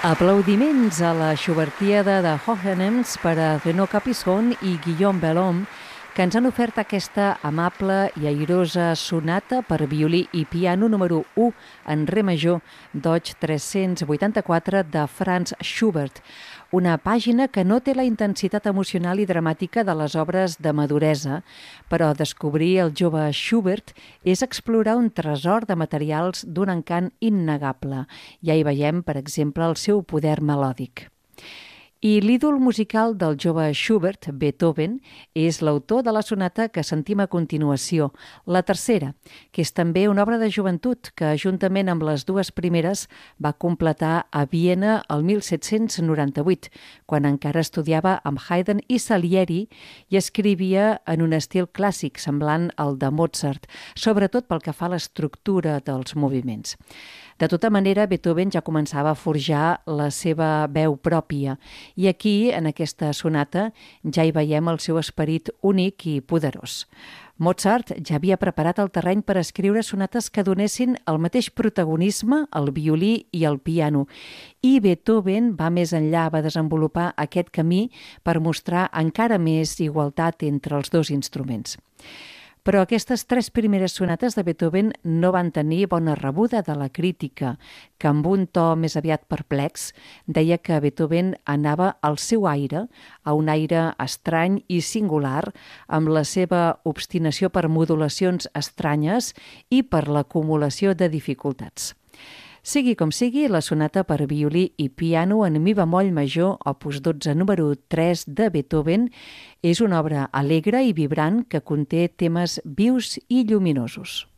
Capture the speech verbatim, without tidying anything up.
Aplaudiments a la Schubertiada de Hohenems per a Renaud Capisson i Guillaume Belhomme, que ens han ofert aquesta amable i airosa sonata per violí i piano número u en re major d'Oig tres-cents vuitanta-quatre de Franz Schubert, una pàgina que no té la intensitat emocional i dramàtica de les obres de maduresa, però descobrir el jove Schubert és explorar un tresor de materials d'un encant innegable. Ja hi veiem, per exemple, el seu poder melòdic. I l'ídol musical del jove Schubert, Beethoven, és l'autor de la sonata que sentim a continuació, la tercera, que és també una obra de joventut que, juntament amb les dues primeres, va completar a Viena el mil set-cents noranta-vuit, quan encara estudiava amb Haydn i Salieri i escrivia en un estil clàssic semblant al de Mozart, sobretot pel que fa a l'estructura dels moviments. De tota manera, Beethoven ja començava a forjar la seva veu pròpia i aquí, en aquesta sonata, ja hi veiem el seu esperit únic i poderós. Mozart ja havia preparat el terreny per escriure sonates que donessin el mateix protagonisme al violí i al piano, i Beethoven va més enllà, va desenvolupar aquest camí per mostrar encara més igualtat entre els dos instruments. Però aquestes tres primeres sonates de Beethoven no van tenir bona rebuda de la crítica, que amb un to més aviat perplex deia que Beethoven anava al seu aire, a un aire estrany i singular, amb la seva obstinació per modulacions estranyes i per l'acumulació de dificultats. Sigui com sigui, la sonata per violí i piano en mi bemoll major, opus dotze, número tres de Beethoven, és una obra alegre i vibrant que conté temes vius i lluminosos.